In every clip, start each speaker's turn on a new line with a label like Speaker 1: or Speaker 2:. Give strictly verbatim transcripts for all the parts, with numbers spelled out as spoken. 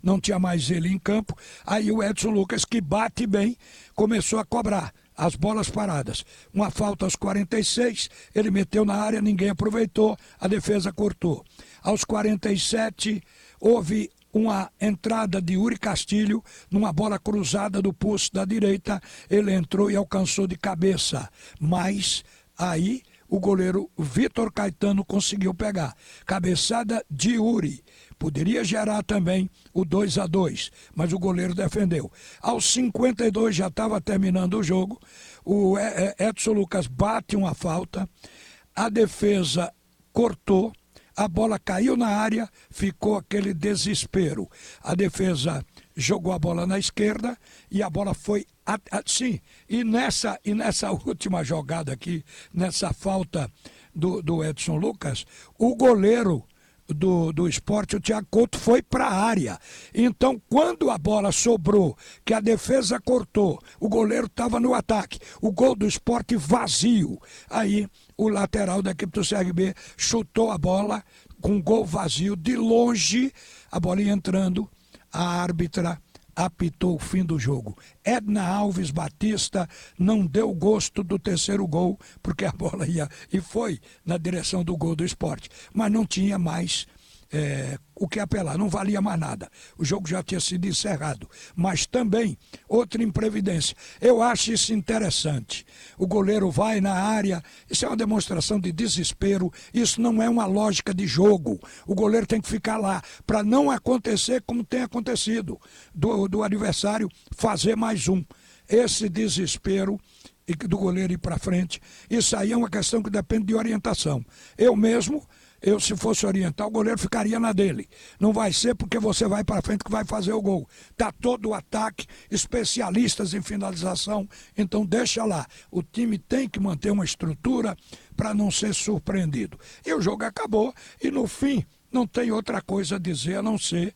Speaker 1: não tinha mais ele em campo. Aí o Edson Lucas, que bate bem, começou a cobrar as bolas paradas. Uma falta aos quarenta e seis, ele meteu na área, ninguém aproveitou, a defesa cortou. Aos quarenta e sete, houve uma entrada de Yuri Castilho numa bola cruzada do pulso da direita. Ele entrou e alcançou de cabeça, mas aí o goleiro Vitor Caetano conseguiu pegar. Cabeçada de Yuri. Poderia gerar também o dois a dois, mas o goleiro defendeu. Aos cinquenta e dois, já estava terminando o jogo, o Edson Lucas bate uma falta, a defesa cortou, a bola caiu na área, ficou aquele desespero. A defesa jogou a bola na esquerda e a bola foi assim. E nessa, e nessa última jogada aqui, nessa falta do, do Edson Lucas, o goleiro do, do Sport, o Thiago Couto, foi para a área. Então, quando a bola sobrou, que a defesa cortou, o goleiro estava no ataque. O gol do Sport vazio. Aí, o lateral da equipe do C R B chutou a bola com um gol vazio. De longe, a bola ia entrando, a árbitra apitou o fim do jogo. Edna Alves Batista não deu gosto do terceiro gol, porque a bola ia e foi na direção do gol do Sport, mas não tinha mais é, o que apelar, não valia mais nada. O jogo já tinha sido encerrado. Mas também, outra imprevidência. Eu acho isso interessante. O goleiro vai na área, isso é uma demonstração de desespero, isso não é uma lógica de jogo. O goleiro tem que ficar lá, para não acontecer como tem acontecido, do, do adversário fazer mais um. Esse desespero do goleiro ir para frente, isso aí é uma questão que depende de orientação. Eu mesmo... Eu, se fosse orientar, o goleiro ficaria na dele. Não vai ser porque você vai para frente que vai fazer o gol. Está todo o ataque, especialistas em finalização, então deixa lá. O time tem que manter uma estrutura para não ser surpreendido. E o jogo acabou e no fim não tem outra coisa a dizer a não ser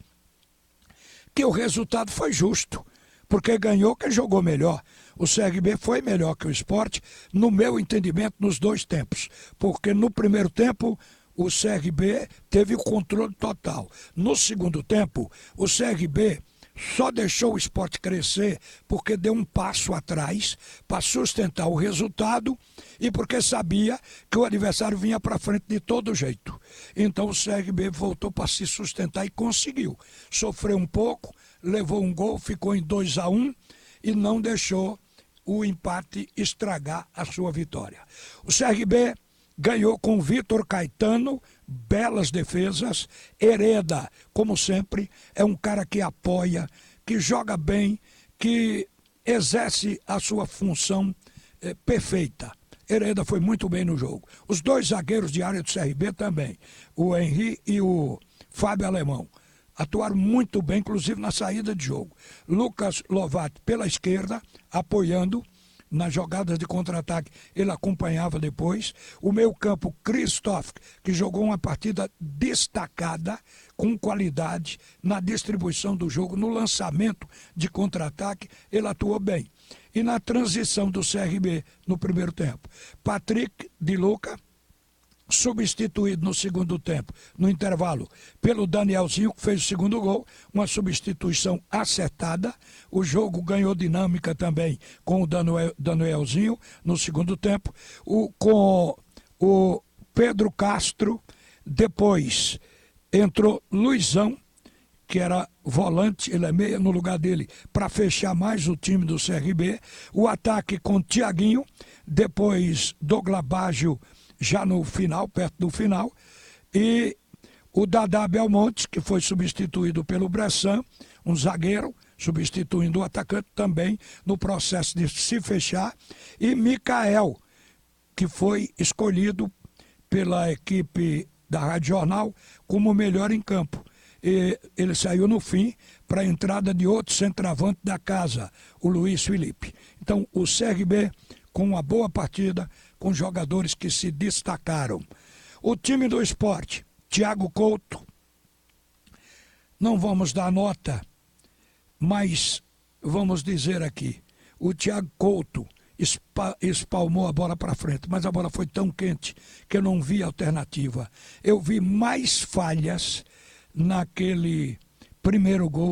Speaker 1: que o resultado foi justo. Porque ganhou quem jogou melhor. O C R B foi melhor que o Sport, no meu entendimento, nos dois tempos. Porque no primeiro tempo... o C R B teve o controle total. No segundo tempo, o C R B só deixou o Sport crescer porque deu um passo atrás para sustentar o resultado e porque sabia que o adversário vinha para frente de todo jeito. Então o C R B voltou para se sustentar e conseguiu. Sofreu um pouco, levou um gol, ficou em dois a um e não deixou o empate estragar a sua vitória. O C R B ganhou com Vitor Caetano, belas defesas. Hereda, como sempre, é um cara que apoia, que joga bem, que exerce a sua função é, perfeita. Hereda foi muito bem no jogo. Os dois zagueiros de área do C R B também, o Henry e o Fábio Alemão, atuaram muito bem, inclusive na saída de jogo. Lucas Lovato pela esquerda, apoiando. Nas jogadas de contra-ataque, ele acompanhava depois. O meio-campo, Christoph, que jogou uma partida destacada, com qualidade, na distribuição do jogo, no lançamento de contra-ataque, ele atuou bem. E na transição do C R B no primeiro tempo, Patrick de Luca, substituído no segundo tempo, no intervalo, pelo Danielzinho, que fez o segundo gol, uma substituição acertada. O jogo ganhou dinâmica também com o Daniel, Danielzinho no segundo tempo, o, com o Pedro Castro. Depois entrou Luizão, que era volante, ele é meia, no lugar dele, para fechar mais o time do C R B. O ataque com Tiaguinho, depois Douglas Baggio, já no final, perto do final, e o Dadá Belmonte, que foi substituído pelo Bressan, um zagueiro, substituindo o atacante também no processo de se fechar, e Micael, que foi escolhido pela equipe da Rádio Jornal como o melhor em campo. E ele saiu no fim para a entrada de outro centroavante da casa, o Luiz Felipe. Então, o C R B com uma boa partida, com jogadores que se destacaram. O time do Sport, Thiago Couto, não vamos dar nota, mas vamos dizer aqui, o Thiago Couto espalmou a bola para frente, mas a bola foi tão quente que eu não vi alternativa. Eu vi mais falhas naquele primeiro gol